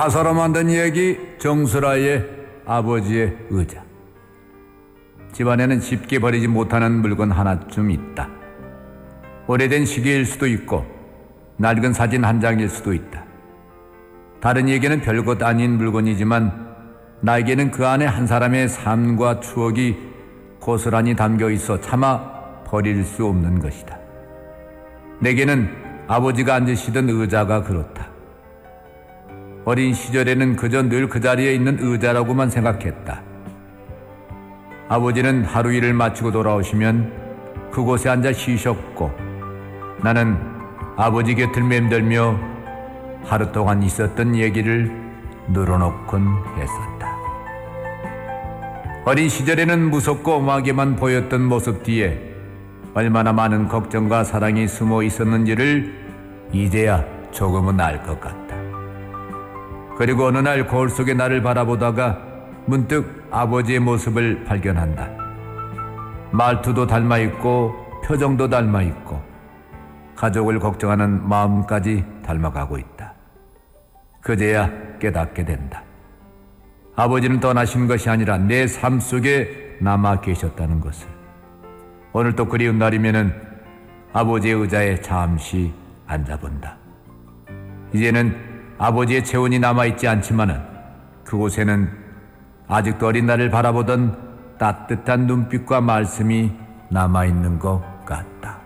가사로 만든 이야기 정수라의 아버지의 의자. 집안에는 쉽게 버리지 못하는 물건 하나쯤 있다. 오래된 시계일 수도 있고 낡은 사진 한 장일 수도 있다. 다른 이에게는 별것 아닌 물건이지만 나에게는 그 안에 한 사람의 삶과 추억이 고스란히 담겨 있어 차마 버릴 수 없는 것이다. 내게는 아버지가 앉으시던 의자가 그렇다. 어린 시절에는 그저 늘 그 자리에 있는 의자라고만 생각했다. 아버지는 하루 일을 마치고 돌아오시면 그곳에 앉아 쉬셨고 나는 아버지 곁을 맴돌며 하루 동안 있었던 얘기를 늘어놓곤 했었다. 어린 시절에는 무섭고 엄하게만 보였던 모습 뒤에 얼마나 많은 걱정과 사랑이 숨어 있었는지를 이제야 조금은 알 것 같다. 그리고 어느 날 거울 속에 나를 바라보다가 문득 아버지의 모습을 발견한다. 말투도 닮아있고 표정도 닮아있고 가족을 걱정하는 마음까지 닮아가고 있다. 그제야 깨닫게 된다. 아버지는 떠나신 것이 아니라 내 삶 속에 남아 계셨다는 것을. 오늘 또 그리운 날이면은 아버지의 의자에 잠시 앉아본다. 이제는 아버지의 체온이 남아있지 않지만은 그곳에는 아직도 어린 나를 바라보던 따뜻한 눈빛과 말씀이 남아있는 것 같다.